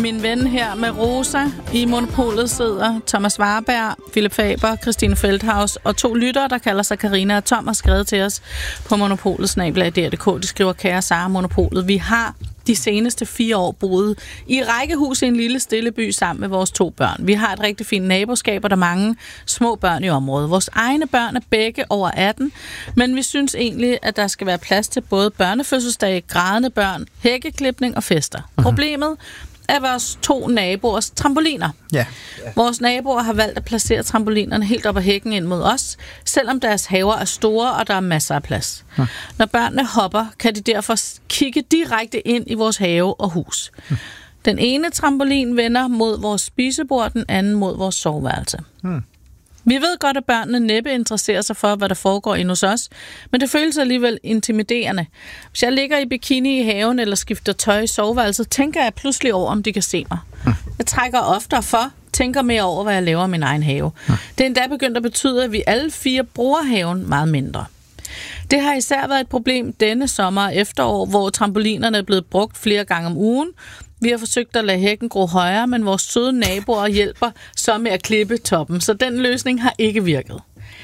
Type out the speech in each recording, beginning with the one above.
min ven her med Rosa. I Monopolet sidder Thomas Warberg, Philip Faber, Christine Feldhaus og 2 lyttere, der kalder sig Karina og Tom, har skrevet til os på monopolet@dr.dk. De skriver: kære Sara, Monopolet, vi har de seneste 4 år boet i rækkehus i en lille stille by sammen med vores 2 børn. Vi har et rigtig fint naboskab, og der er mange små børn i området. Vores egne børn er begge over 18, men vi synes egentlig, at der skal være plads til både børnefødselsdage, grædende børn, hækkeklipning og fester. Problemet er vores 2 naboers trampoliner. Ja. Vores naboer har valgt at placere trampolinerne helt op ad hækken ind mod os, selvom deres haver er store, og der er masser af plads. Når børnene hopper, kan de derfor kigge direkte ind i vores have og hus. Den ene trampolin vender mod vores spisebord, den anden mod vores soveværelse. Vi ved godt, at børnene næppe interesserer sig for, hvad der foregår inde hos os, men det føles alligevel intimiderende. Hvis jeg ligger i bikini i haven eller skifter tøj i soveværelset, tænker jeg pludselig over, om de kan se mig. Jeg trækker oftere tænker mere over, hvad jeg laver i min egen have. Det er endda begyndt at betyde, at vi alle 4 bruger haven meget mindre. Det har især været et problem denne sommer og efterår, hvor trampolinerne er blevet brugt flere gange om ugen. Vi har forsøgt at lade hækken gro højere, men vores søde naboer hjælper så med at klippe toppen, så den løsning har ikke virket.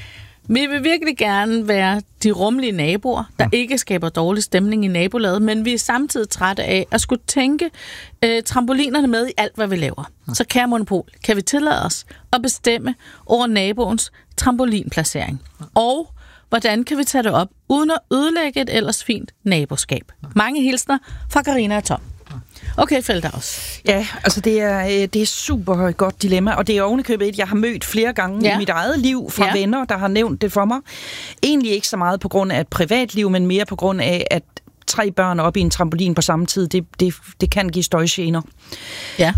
Vi vil virkelig gerne være de rummelige naboer, der ikke skaber dårlig stemning i nabolaget, men vi er samtidig trætte af at skulle tænke trampolinerne med i alt, hvad vi laver. Så kære Monopol, kan vi tillade os at bestemme over naboens trampolinplacering? Og hvordan kan vi tage det op, uden at ødelægge et ellers fint naboskab? Mange hilsner fra Karina og Tom. Okay, Feldhaus. Ja, altså det er super godt dilemma, og det er ovenikøbet et, jeg har mødt flere gange i mit eget liv fra venner, der har nævnt det for mig. Egentlig ikke så meget på grund af et privatliv, men mere på grund af, at 3 børn op i en trampolin på samme tid, det kan give støjgener. Ja.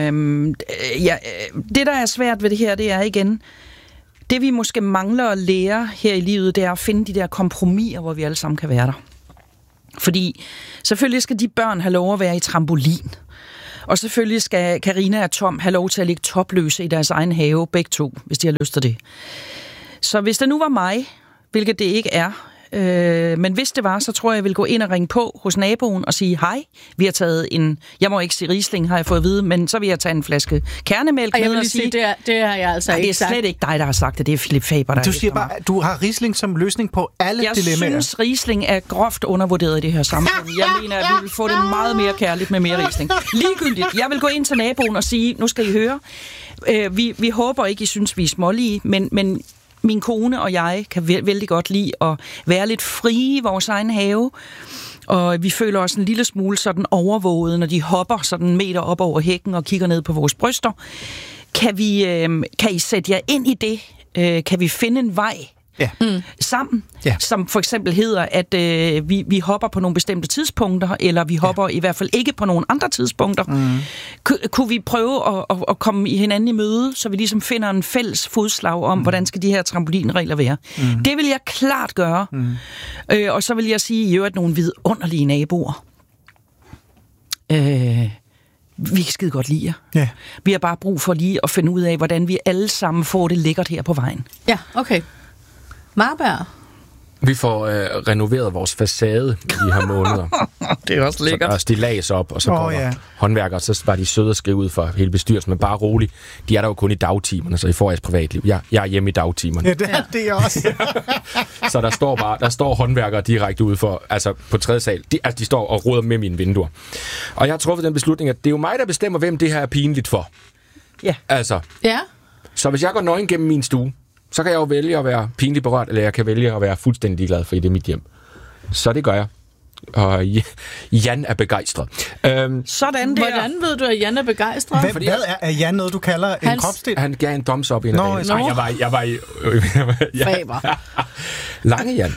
Det, der er svært ved det her, det er igen, det vi måske mangler at lære her i livet, det er at finde de der kompromiser, hvor vi alle sammen kan være der. Fordi selvfølgelig skal de børn have lov at være i trampolin. Og selvfølgelig skal Karina og Tom have lov til at ligge topløse i deres egen have, begge 2, hvis de har lyst til det. Så hvis det nu var mig, hvilket det ikke er, men hvis det var, så tror jeg vil gå ind og ringe på hos naboen og sige, hej, vi har taget jeg må ikke sige Riesling, har jeg fået at vide, men så vil jeg tage en flaske kernemælk med og sige, det har jeg altså ikke sagt. Det er slet ikke dig, der har sagt det, det er Philip Faber, der Du siger bare, du har Riesling som løsning på alle dilemmaer. Jeg synes, Riesling er groft undervurderet i det her samfund. Jeg mener, at vi vil få det meget mere kærligt med mere Riesling. Ligegyldigt, jeg vil gå ind til naboen og sige, nu skal I høre, vi håber ikke, I synes, vi er smålige, men min kone og jeg kan vældig godt lide at være lidt frie i vores egen have, og vi føler os en lille smule sådan overvåget, når de hopper sådan meter op over hækken og kigger ned på vores bryster. Kan I sætte jer ind i det? Kan vi finde en vej sammen, som for eksempel hedder, at vi hopper på nogle bestemte tidspunkter, eller vi hopper i hvert fald ikke på nogle andre tidspunkter. Kunne vi prøve at komme i hinanden i møde, så vi ligesom finder en fælles fodslag om, hvordan skal de her trampolinregler være? Det vil jeg klart gøre. Og så vil jeg sige, at nogle vidunderlige naboer. Vi kan skide godt lide jer. Ja. Vi har bare brug for lige at finde ud af, hvordan vi alle sammen får det lækkert her på vejen. Ja, okay. Marberg. Vi får renoveret vores facade i de her måneder. Det er også lækkert. Så der er stillads op, og så kommer håndværkere, så var de søde at skrive ud for hele bestyrelsen, men bare roligt. De er der jo kun i dagtimerne, så I får jeres privatliv. Jeg er hjemme i dagtimerne. Ja, det er også. Så der står håndværkere direkte ude for, altså på 3. sal. De står og roder med mine vinduer. Og jeg har truffet den beslutning, at det er jo mig, der bestemmer, hvem det her er pinligt for. Ja. Altså. Ja. Så hvis jeg går nøgen gennem min stue, så kan jeg jo vælge at være pinligt berørt, eller jeg kan vælge at være fuldstændig glad, for det er mit hjem. Så det gør jeg. Og Jan er begejstret. Sådan der. Hvordan ved du, at Jan er begejstret? Hvad er Jan noget, du kalder en kropsdel? Han gav en thumbs up i en af dagen. Jeg var i Faber. Lange Jan.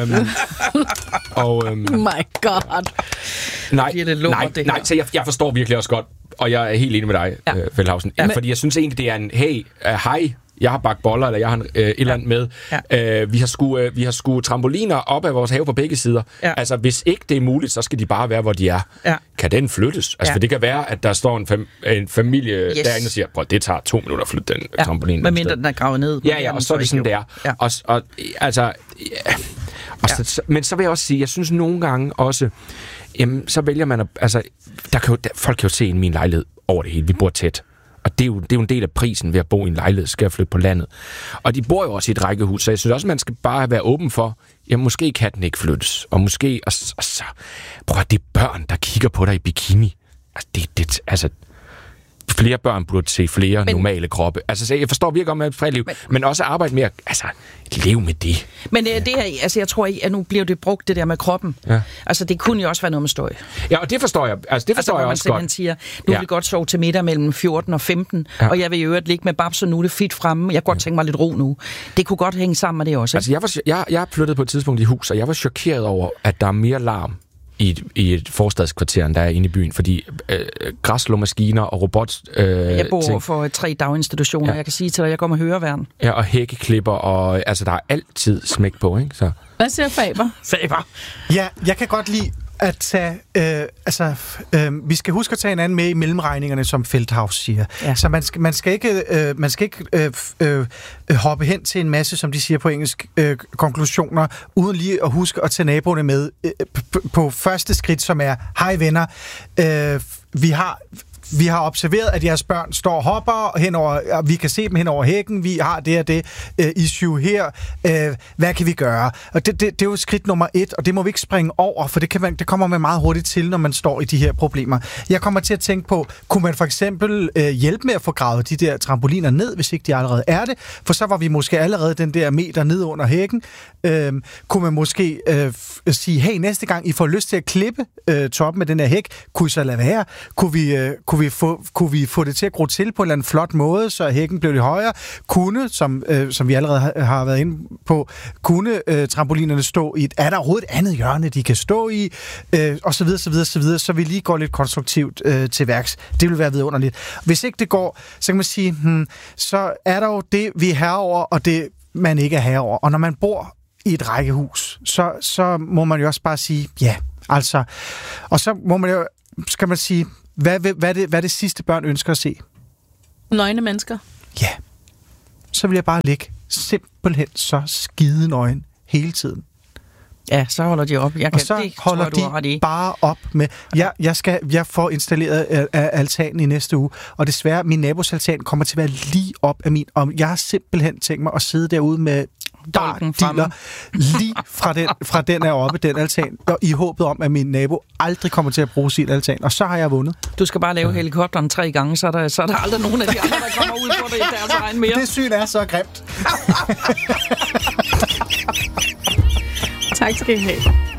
My God. Nej, så jeg forstår virkelig også godt, og jeg er helt enig med dig, Feldhausen. Fordi jeg synes egentlig, det er en, hej, jeg har bagt boller, eller jeg har et eller andet med. Ja. Vi har sgu trampoliner op af vores have på begge sider. Ja. Altså, hvis ikke det er muligt, så skal de bare være, hvor de er. Ja. Kan den flyttes? Altså, for det kan være, at der står en familie derinde og siger, prøv, det tager 2 minutter at flytte den trampolin. Hvad mindre den er gravet ned. Ja, og så er det sådan, det er. Ja. Men så vil jeg også sige, jeg synes nogle gange også, så vælger man at, altså, folk kan jo se ind i min lejlighed over det hele. Vi bor tæt. Og det er jo en del af prisen ved at bo i en lejlighed, skal jeg flytte på landet. Og de bor jo også i et rækkehus, så jeg synes også, man skal bare være åben for, måske kan den ikke flyttes. Og måske, og så prøv at det er børn, der kigger på dig i bikini. Altså, flere børn burde se flere normale kroppe. Altså, jeg forstår virkelig om at friliv, men også arbejde med at leve med det. Men det her, altså, jeg tror, at nu bliver det brugt, det der med kroppen. Ja. Altså, det kunne jo også være noget med støj. Ja, og det forstår jeg. Altså, det forstår jeg også godt. Man siger, nu vil vi godt sove til middag mellem 14 og 15, og jeg vil i øvrigt ligge med babs, og nu er det fit fremme. Jeg kunne godt tænke mig lidt ro nu. Det kunne godt hænge sammen med det også. Altså, jeg flyttede på et tidspunkt i hus, og jeg var chokeret over, at der er mere larm i et forstadskvarter, der er inde i byen, fordi græsslåmaskiner og robot... jeg bor for 3 daginstitutioner, ja. Jeg kan sige til dig, jeg går med høreværn. Ja, og hækkeklipper, og altså, der er altid smæk på, ikke? Så. Hvad siger Faber? Faber! Ja, jeg kan godt lide at tage... vi skal huske at tage hinanden med i mellemregningerne, som Feldhaus siger. Ja. Så man skal ikke hoppe hen til en masse, som de siger på engelsk, konklusioner, uden lige at huske at tage naboerne med på første skridt, som er, hej venner, vi har observeret, at jeres børn står og hopper henover, og vi kan se dem hen over hækken, vi har det og det issue her, hvad kan vi gøre? Og det er jo skridt nummer 1, og det må vi ikke springe over, for det kommer man meget hurtigt til, når man står i de her problemer. Jeg kommer til at tænke på, kunne man for eksempel hjælpe med at få gravet de der trampoliner ned, hvis ikke de allerede er det, for så var vi måske allerede den der meter ned under hækken. Kunne man måske sige, hey, næste gang I får lyst til at klippe toppen med den her hæk, kunne I så lade være? Kunne vi få det til at gro til på en eller anden flot måde, så hækken blev lidt højere? Kunne, som vi allerede har været inde på, kunne trampolinerne stå i er der overhovedet et andet hjørne, de kan stå i? Og så videre, så vi lige går lidt konstruktivt til værks. Det vil være vidunderligt. Hvis ikke det går, så kan man sige, så er der jo det, vi er herover, og det, man ikke er herover. Og når man bor i et rækkehus, så må man jo også bare sige, ja, altså. Og så må man jo, skal man sige, hvad er det sidste børn ønsker at se? Nøgne mennesker. Ja. Så vil jeg bare ligge simpelthen så skide nøgen hele tiden. Ja, så holder de op. Så holder de bare op med... Jeg får installeret altanen i næste uge, og desværre, min nabos altan kommer til at være lige op af min... Og jeg har simpelthen tænkt mig at sidde derude med dealer lige fra den er oppe, den altan, og i håbet om, at min nabo aldrig kommer til at bruge sin altan, og så har jeg vundet. Du skal bare lave helikopteren 3 gange, så er der aldrig nogen af de andre, der kommer ud på det i deres egen mere. Det syn er så grimt. Tak skal I have.